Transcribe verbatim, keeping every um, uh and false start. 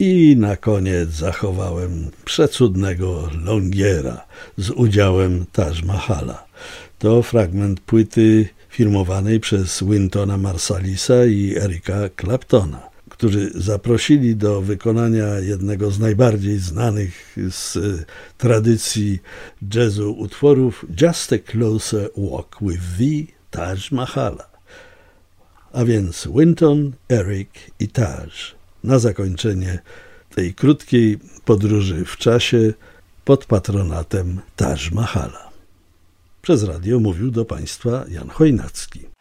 I na koniec zachowałem przecudnego Longiera z udziałem Taj Mahala. To fragment płyty firmowanej przez Wyntona Marsallisa i Erika Claptona, którzy zaprosili do wykonania jednego z najbardziej znanych z tradycji jazzu utworów Just a Closer Walk with Thee Taj Mahala. A więc Wynton, Eric i Taj na zakończenie tej krótkiej podróży w czasie pod patronatem Taj Mahala. Przez radio mówił do Państwa Jan Chojnacki.